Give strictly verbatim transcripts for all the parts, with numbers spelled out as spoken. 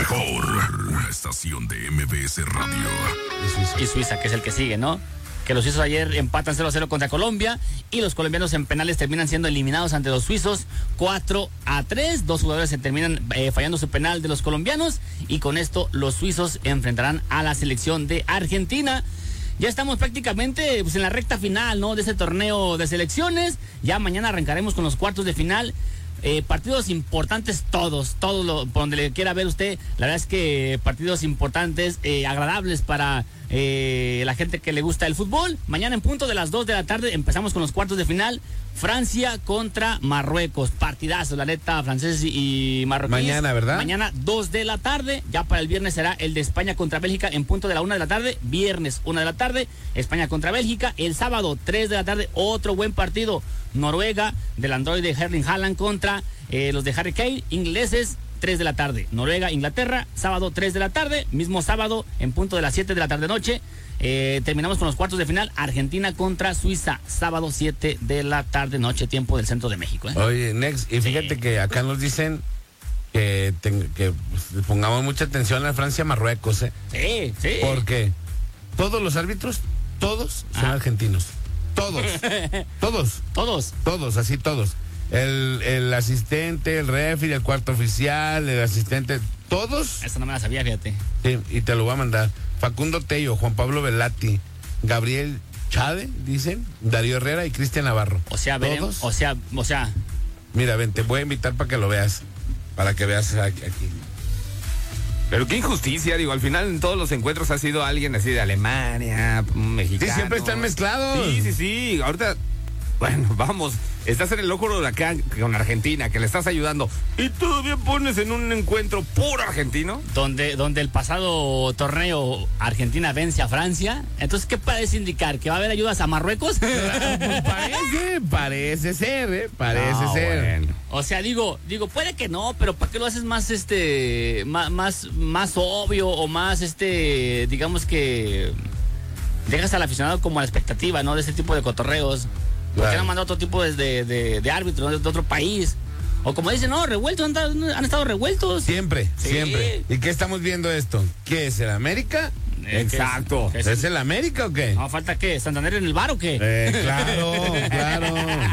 mejor, una estación de M B S Radio. Y Suiza. Y Suiza, que es el que sigue, ¿no? Que los suizos ayer empatan cero a cero contra Colombia y los colombianos en penales terminan siendo eliminados ante los suizos cuatro a tres. Dos jugadores se terminan eh, fallando su penal de los colombianos y con esto los suizos enfrentarán a la selección de Argentina. Ya estamos prácticamente pues, en la recta final, ¿no? De este torneo de selecciones. Ya mañana arrancaremos con los cuartos de final. Eh, partidos importantes todos, todos lo, por donde le quiera ver usted. La verdad es que partidos importantes, eh, agradables para eh, la gente que le gusta el fútbol. Mañana en punto de las dos de la tarde empezamos con los cuartos de final. Francia contra Marruecos, partidazo, la neta, franceses y marroquíes. Mañana, ¿verdad? Mañana dos de la tarde, ya para el viernes será el de España contra Bélgica en punto de la una de la tarde, viernes una de la tarde, España contra Bélgica, el sábado tres de la tarde, otro buen partido, Noruega, del androide Erling Haaland contra eh, los de Harry Kane, ingleses, tres de la tarde, Noruega, Inglaterra, sábado tres de la tarde, mismo sábado en punto de las siete de la tarde noche. Eh, terminamos con los cuartos de final, Argentina contra Suiza, sábado siete de la tarde noche, tiempo del centro de México. ¿eh? Oye, Next, y fíjate sí. que acá nos dicen que, ten, que pues, pongamos mucha atención a Francia-Marruecos, ¿eh? Sí, sí. Porque todos los árbitros, todos son ah. argentinos. Todos, todos. Todos. Todos, así todos. El, el asistente, el referee, el cuarto oficial, el asistente, todos. Eso no me la sabía, fíjate. Sí, y te lo voy a mandar. Facundo Tello, Juan Pablo Velati, Gabriel Chade, dicen, Darío Herrera y Cristian Navarro. O sea, veremos, o sea, o sea. Mira, ven, te voy a invitar para que lo veas, para que veas aquí. aquí. Pero qué injusticia, digo, al final en todos los encuentros ha sido alguien así de Alemania, mexicano. Sí, siempre están mezclados. Sí, sí, sí, ahorita... Bueno, vamos, estás en el ojo de huracán con Argentina, que le estás ayudando, y todavía pones en un encuentro puro argentino. Donde, donde el pasado torneo Argentina vence a Francia. Entonces, ¿qué parece indicar? ¿Que va a haber ayudas a Marruecos? Pues parece, parece ser, ¿eh? Parece no, ser. Bueno. O sea, digo, digo, puede que no, pero ¿para qué lo haces más, este, más, más, más obvio o más, este, digamos que dejas al aficionado como a la expectativa, ¿no? De este tipo de cotorreos. ¿Por qué no han mandado otro tipo de, de, de, de árbitros, ¿no? de otro país? O como dicen, no, revueltos, han, han estado revueltos. Siempre, sí. siempre. ¿Y qué estamos viendo esto? ¿Qué es el América? Eh, Exacto. ¿Es, es, ¿Es el América o qué? No, falta qué, ¿Santander en el bar o qué? Eh, claro, claro.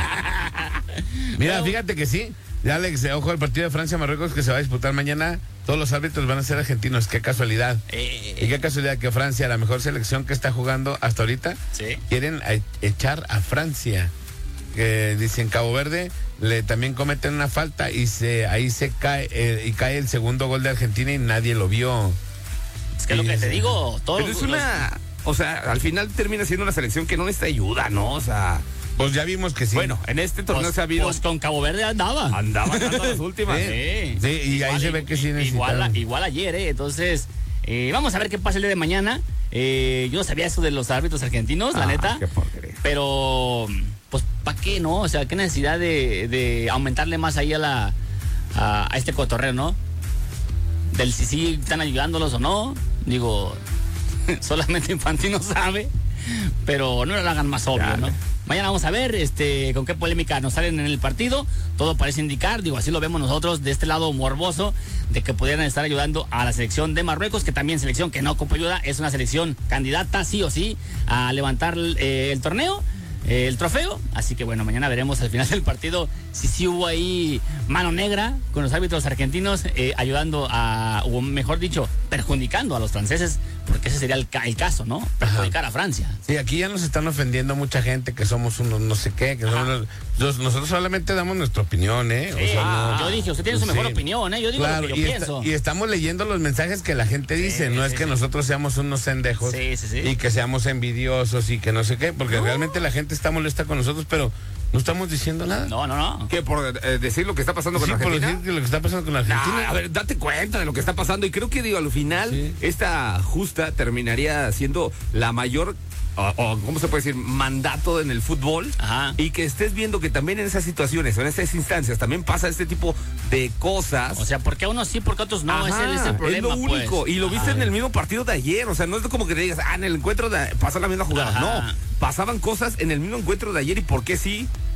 Mira, no. Fíjate que sí. Ya le ojo al partido de Francia-Marruecos que se va a disputar mañana. Todos los árbitros van a ser argentinos. Qué casualidad. Eh, y qué casualidad que Francia, la mejor selección que está jugando hasta ahorita, ¿sí? quieren a, echar a Francia. Que dicen Cabo Verde le también cometen una falta y se ahí se cae eh, y cae el segundo gol de Argentina y nadie lo vio. Es que y, lo que te digo, todo. Pero es una, o sea, al final termina siendo una selección que no necesita ayuda, ¿no? O sea, pues ya vimos que sí. Bueno, en este torneo pues, se ha habido. Pues con Cabo Verde andaba. Andaba dando las últimas. Sí, sí, y igual, ahí se ve que sí necesitaron. Igual, igual ayer, ¿eh? Entonces, eh, vamos a ver qué pasa el día de mañana. Eh, yo no sabía eso de los árbitros argentinos, ah, la neta. Qué porquería. Pero, pues, ¿para qué, no? O sea, ¿qué necesidad de, de aumentarle más ahí a la a, a este cotorreo, no? Del si sí están ayudándolos o no. Digo, solamente Infantino sabe, pero no lo hagan más obvio, ya, ¿no? Mañana vamos a ver este con qué polémica nos salen en el partido. Todo parece indicar, digo, así lo vemos nosotros de este lado morboso, de que pudieran estar ayudando a la selección de Marruecos, que también selección que no ocupa ayuda, es una selección candidata sí o sí a levantar eh, el torneo, eh, el trofeo. Así que bueno, mañana veremos al final del partido si sí hubo ahí mano negra con los árbitros argentinos eh, ayudando a, o mejor dicho, perjudicando a los franceses, porque ese sería el, ca el caso, ¿no? Perjudicar Ajá. a Francia. Sí, aquí ya nos están ofendiendo mucha gente que somos unos no sé qué, que somos los, nosotros solamente damos nuestra opinión, ¿eh? Sí, o sea, no, yo dije, usted tiene su mejor sí. opinión, ¿eh? Yo digo claro, lo que yo y pienso. Está, y estamos leyendo los mensajes que la gente dice, sí, no sí, es que sí. nosotros seamos unos pendejos sí, sí, sí. y que seamos envidiosos y que no sé qué, porque no. realmente la gente está molesta con nosotros, pero no estamos diciendo nada. No, no, no. ¿Qué? ¿Por eh, decir lo que está pasando con sí, Argentina? por decir lo que está pasando con Argentina. Nah, a ver, date cuenta de lo que está pasando. Y creo que, digo, al final, sí. esta justa terminaría siendo la mayor, o, o ¿cómo se puede decir? Mandato en el fútbol. Ajá. Y que estés viendo que también en esas situaciones, o en esas instancias, también pasa este tipo de cosas. O sea, ¿por qué a unos sí, por qué a otros no? Ajá, ese es el problema, es lo único. Pues. Y lo viste Ajá. en el mismo partido de ayer. O sea, no es como que te digas, ah, en el encuentro de pasó la misma jugada. Ajá. No, pasaban cosas en el mismo encuentro de ayer. ¿Y por qué sí?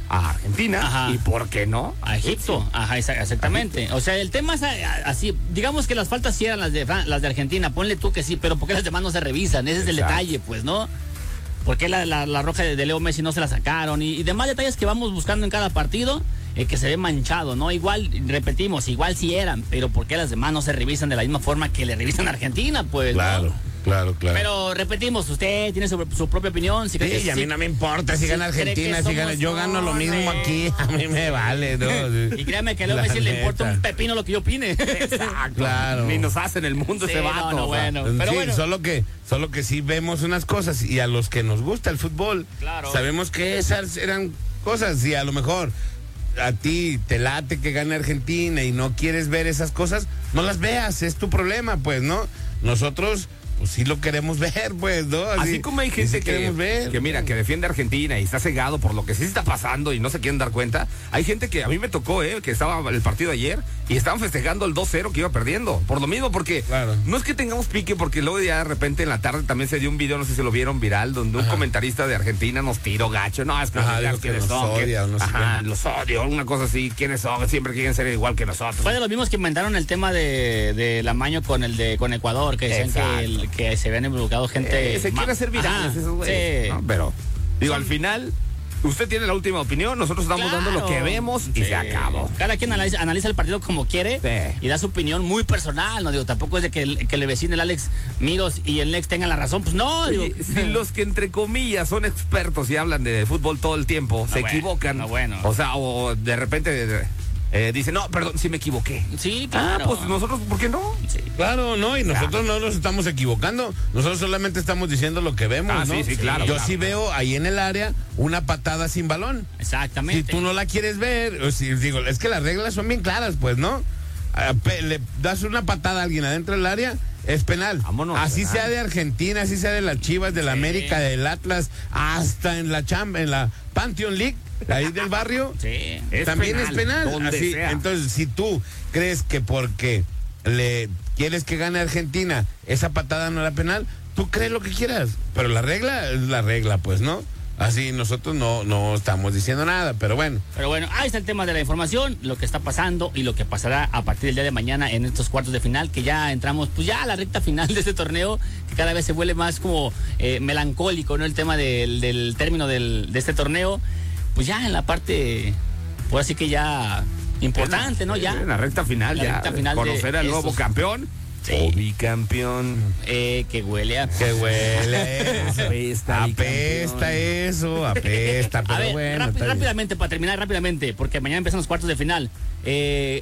a Argentina. Ajá. ¿Y por qué no? A Egipto, ajá, exactamente. O sea, el tema es así, digamos que las faltas sí eran las de las de Argentina, ponle tú que sí, pero ¿por qué las demás no se revisan? Ese es el Exacto. detalle, pues, ¿no? ¿Por qué la, la, la roja de, de Leo Messi no se la sacaron? Y, y demás detalles que vamos buscando en cada partido, eh, que se ve manchado, ¿no? Igual, repetimos, igual sí eran, pero ¿por qué las demás no se revisan de la misma forma que le revisan a Argentina? Pues, Claro, ¿no? claro, claro. Pero repetimos, usted tiene su, su propia opinión. Si Sí, cree que y a mí sí- no me importa si si gana cree que Argentina, si gana. somos- Yo gano lo no, mismo no. aquí, a mí me vale, ¿no? Y créame que a Leo La Messi le importa neta. un pepino lo que yo opine. Exacto. Claro. Ni nos hacen el mundo Sí, ese no, vato. no, o sea. bueno. Pero Sí, bueno. solo que, solo que sí vemos unas cosas y a los que nos gusta el fútbol, Claro. sabemos que esas eran cosas y a lo mejor a ti te late que gane Argentina y no quieres ver esas cosas, no las veas, es tu problema, pues, ¿no? Nosotros, pues sí lo queremos ver, pues, ¿no? Así como hay sí gente que, queremos ver. que mira, que defiende a Argentina y está cegado por lo que sí está pasando y no se quieren dar cuenta, hay gente que a mí me tocó, eh, que estaba el partido ayer y estaban festejando el dos cero que iba perdiendo. Por lo mismo, porque Claro. no es que tengamos pique, porque luego ya de repente en la tarde también se dio un video, no sé si lo vieron viral, donde un Ajá. comentarista de Argentina nos tiró gacho. No, es que, Ajá, los digo que quiénes nos son, odia o no sé ajá, qué. los odio, una cosa así, quiénes son, siempre quieren ser igual que nosotros. Fue de los mismos que inventaron el tema de, de la maño con el de con Ecuador, que decían que, el- que se habían involucrado gente. Eh, se ma- quiere hacer virales Ajá, esos güeyes, sí. ¿no? Pero, digo, Son- al final, usted tiene la última opinión, nosotros estamos dando lo que Claro. vemos y Sí. se acabó. Cada quien analiza, analiza el partido como quiere Sí. y da su opinión muy personal, no digo, tampoco es de que el, que el vecino el Alex Miros y el Lex tengan la razón, pues no, digo. Oye, si los que entre comillas son expertos y hablan de fútbol todo el tiempo se bueno, equivocan, no, bueno. o sea, o de repente eh, dicen, no, perdón, sí me equivoqué. Sí, Ah, claro. pues nosotros, ¿por qué no? Sí. Claro, no, y nosotros no nos estamos equivocando. Nosotros solamente estamos diciendo lo que vemos, Ah, ¿no? sí, sí, claro, Yo claro. sí veo ahí en el área una patada sin balón. Si Exactamente. tú no la quieres ver, o si, digo, es que las reglas son bien claras, pues, ¿no? Ah, pe- Le das una patada a alguien adentro del área, es penal. Vámonos, así penal. sea de Argentina, así sea de las Chivas, de la Sí. América, del Atlas, hasta en la chamba, en la Pantheon League, ahí del barrio. Sí. Es También penal, es penal. donde Así, sea. entonces, si tú crees que porque le quieres que gane Argentina, esa patada no era penal, tú crees lo que quieras. Pero la regla es la regla, pues, ¿no? Así nosotros no, no estamos diciendo nada, pero bueno. Pero bueno, ahí está el tema de la información, lo que está pasando y lo que pasará a partir del día de mañana en estos cuartos de final, que ya entramos pues ya a la recta final de este torneo, que cada vez se vuelve más como eh, melancólico, ¿no? El tema del, del término del, de este torneo, pues ya en la parte, pues así que ya importante, ¿no? Ya. En la recta final, La ya. recta final de conocer al nuevo estos- campeón. Sí. O bicampeón. Eh, que huele a... Que huele eso. Apesta, Apesta bicampeón. eso, apesta, pero A ver, bueno. rápi- está bien. rápidamente, para terminar rápidamente, porque mañana empiezan los cuartos de final. Eh,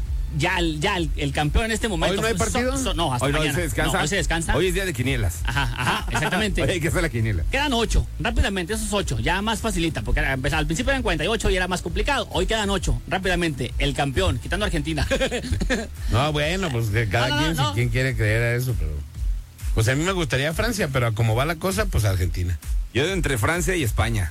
ya el, ya el, el campeón en este momento. ¿Hoy no hay son- partido? son- no, hasta Hoy no, hoy mañana. se descansa. No, hoy se descansa. Hoy es día de quinielas. Ajá, ajá, exactamente. Hoy hay que hacer la quiniela. Quedan ocho, rápidamente, esos ocho, ya más facilita, porque era- empezaba- al principio eran cuarenta y ocho y era más complicado. Hoy quedan ocho, rápidamente. El campeón, quitando a Argentina. No, bueno, pues que cada No, no, quien, no. si quien quiere creer a eso, pero. Pues a mí me gustaría Francia, pero a como va la cosa, pues Argentina. Yo entre Francia y España.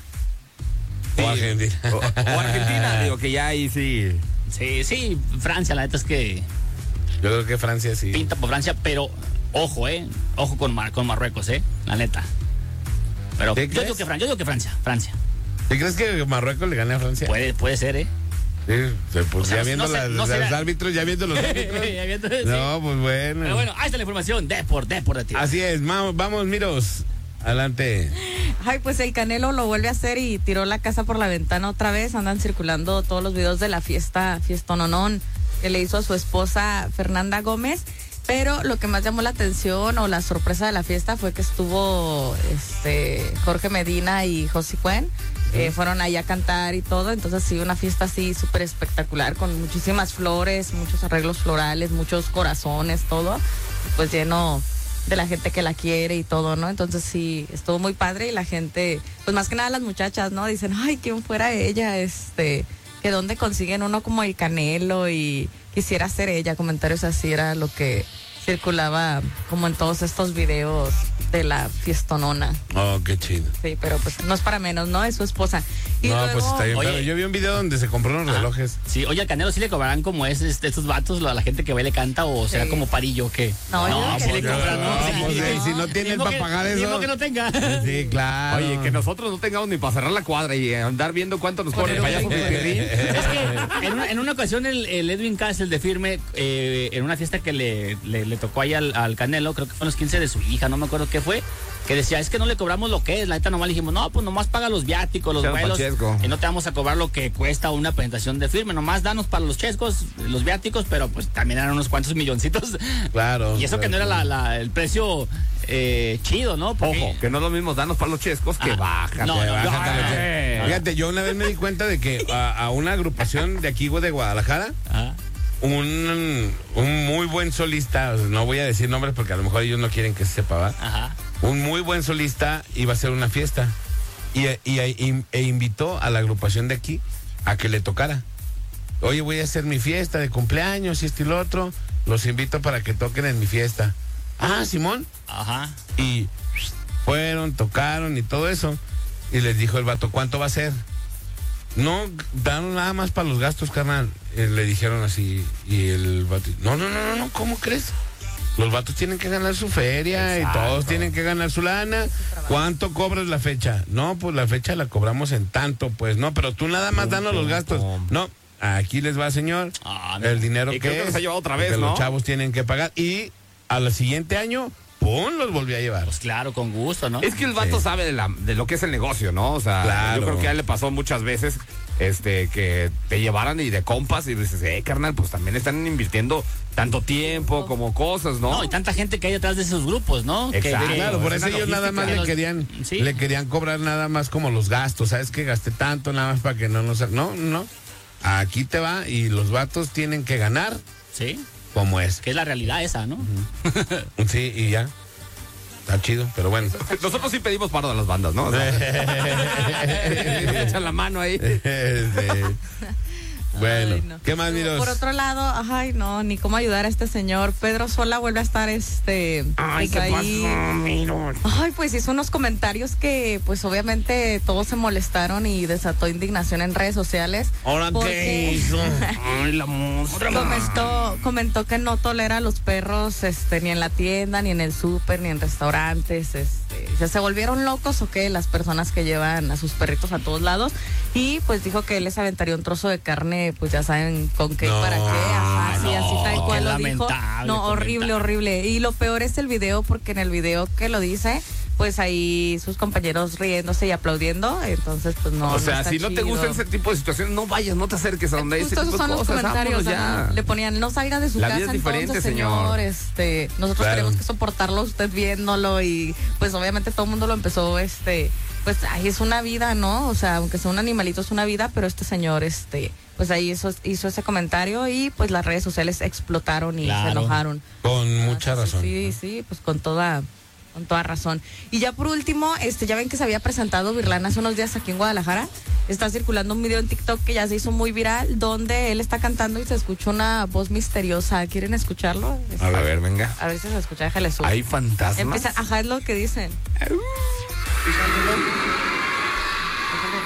O Argentina. O, o Argentina, digo que ya ahí sí. Sí, sí, Francia, la neta es que Yo creo que Francia sí. pinta por Francia, pero ojo, eh. Ojo con, Mar- con Marruecos, eh. La neta. Pero ¿Qué yo crees? digo que Francia, yo digo que Francia, Francia. ¿Tú crees que Marruecos le gane a Francia? Puede, puede ser, eh. Sí, pues O sea, ya no- viendo no sé- las- no los será- árbitros, ya viendo los árbitros. Ya viendo, sí. No, pues bueno. Pero bueno, ahí está la información. Depor, Depor de ti. Así es, vamos, vamos, Miros. Adelante. Ay, pues el Canelo lo vuelve a hacer y tiró la casa por la ventana otra vez. Andan circulando todos los videos de la fiesta, fiestononón, que le hizo a su esposa Fernanda Gómez. Pero lo que más llamó la atención o la sorpresa de la fiesta fue que estuvo este Jorge Medina y José Cuen. Eh, fueron ahí a cantar y todo. Entonces sí, una fiesta así súper espectacular, con muchísimas flores, muchos arreglos florales, muchos corazones, todo. Pues lleno de la gente que la quiere y todo, ¿no? Entonces sí, estuvo muy padre y la gente, pues más que nada las muchachas, ¿no? Dicen, ay, ¿quién fuera ella? Este, que dónde consiguen uno como el Canelo y quisiera ser ella. Comentarios así era lo que circulaba como en todos estos videos de la fiestonona. Oh, qué chido. Sí, pero pues no es para menos, ¿no? Es su esposa. Y no, luego, pues está bien. Oye. Pero yo vi un video donde se compró unos Ah, relojes. Sí, oye, al Canelo sí le cobrarán como es este, estos vatos, a la gente que baila y canta, o será Sí. como parillo, o ¿qué? No, yo creo sí que le sí. cobran, ¿no? No, Sí. pues, eh, si no tienes Mismo para que- pagar eso. mismo que no tenga. Sí, claro. Oye, que nosotros no tengamos ni para cerrar la cuadra y andar viendo cuánto nos pone el Pero- payaso Pipirrín. Es que en una, en una ocasión el, el Edwin Cass, el de Firme, eh, en una fiesta que le, le, le tocó ahí al, al Canelo, creo que fue en los quince de su hija, no me acuerdo qué fue, que decía, es que no le cobramos lo que es, la neta nomás le dijimos, no, pues nomás paga los viáticos, los Sea vuelos, Pachesco. y no te vamos a cobrar lo que cuesta una presentación de Firme, nomás danos para los chescos, los viáticos, pero pues también eran unos cuantos milloncitos. Claro. Y eso que no era la, la- el precio eh, chido, ¿no? Porque- Ojo, que no es lo mismo danos para los chescos que Ah, bajan. no, no, Bájate, no, bájate. no. Fíjate, yo una vez me di cuenta de que a, a una agrupación de aquí de Guadalajara, Ajá. un, un muy buen solista, no voy a decir nombres porque a lo mejor ellos no quieren que se sepa, ¿va? Ajá. Un muy buen solista iba a hacer una fiesta y, y- y- e invitó a la agrupación de aquí a que le tocara. Oye, voy a hacer mi fiesta de cumpleaños y esto y lo otro. Los invito para que toquen en mi fiesta. Ah, Simón. Ajá. Y fueron, tocaron y todo eso. Y les dijo el vato, ¿cuánto va a ser? No, dan nada más para los gastos, carnal. Eh, le dijeron así. Y el vato, no, no, no, no, no, ¿cómo crees? Los vatos tienen que ganar su feria Exacto. y todos tienen que ganar su lana. ¿Cuánto cobras la fecha? No, pues la fecha la cobramos en tanto, pues no, pero tú nada más Pum, danos los pum, gastos. pum. No, aquí les va, señor, Ah, mira. el dinero Y que creo que es, los ha llevado otra vez, que ¿no? los chavos tienen que pagar. Y al siguiente año, ¡pum!, los volví a llevar. Pues claro, con gusto, ¿no? Es que el vato Sí. sabe de, la, de lo que es el negocio, ¿no? O sea, Claro. yo creo que a él le pasó muchas veces este que te llevaran y de compas y dices, eh, carnal, pues también están invirtiendo tanto tiempo como cosas, ¿no? No, y tanta gente que hay detrás de esos grupos, ¿no? Que- Exacto. que- Claro, por es eso una ellos nada más logística. le Los- querían, sí. le querían cobrar nada más como los gastos. ¿Sabes que gasté tanto nada más para que no nos... No, no. Aquí te va y los vatos tienen que ganar Sí, como es. que es la realidad esa, ¿no? Sí, y ya. Está chido, pero bueno. Nosotros sí pedimos paro de las bandas, ¿no? O sea, echan la mano ahí. Este, bueno, Ay, no. ¿qué más, Miros? Por otro lado, ay, no, ni cómo ayudar a este señor. Pedro Sola vuelve a estar, este, Ay, pues ¿qué ahí. pasó, Miro? Ay, pues hizo unos comentarios que, pues obviamente todos se molestaron y desató indignación en redes sociales. ¿Ahora qué porque hizo? Ay, la música. Comentó, comentó que no tolera a los perros, este, ni en la tienda, ni en el súper, ni en restaurantes, este, o sea, se volvieron locos o qué las personas que llevan a sus perritos a todos lados. Y pues dijo que él les aventaría un trozo de carne, pues ya saben con qué y No, para qué, ajá, sí, no, así tal cual qué lo dijo. lamentable No, horrible, comentario. horrible. Y lo peor es el video, porque en el video que lo dice, pues ahí sus compañeros riéndose y aplaudiendo, entonces pues no. O sea, está si no te chido. gusta ese tipo de situaciones, no vayas, no te acerques a donde hay ese Justo tipo esos de son los cosas. comentarios, Vámonos ajá. ya. Le ponían, no salga de su La casa vida es diferente, entonces, señor. señor. Este, nosotros Claro. tenemos que soportarlo usted viéndolo y pues obviamente todo el mundo lo empezó, este, pues ahí es una vida, ¿no? O sea, aunque sea un animalito es una vida, pero este señor, este, pues ahí hizo, hizo ese comentario y pues las redes sociales explotaron y Claro. se enojaron. Con mucha Ah, sí, razón. Sí, sí, pues con toda, con toda razón. Y ya por último, este, ya ven que se había presentado Virlán hace unos días aquí en Guadalajara. Está circulando un video en TikTok que ya se hizo muy viral, donde él está cantando y se escucha una voz misteriosa. ¿Quieren escucharlo? A ver, venga. A ver si se escucha, déjale subir. Hay fantasmas. Empieza, ajá, es lo que dicen.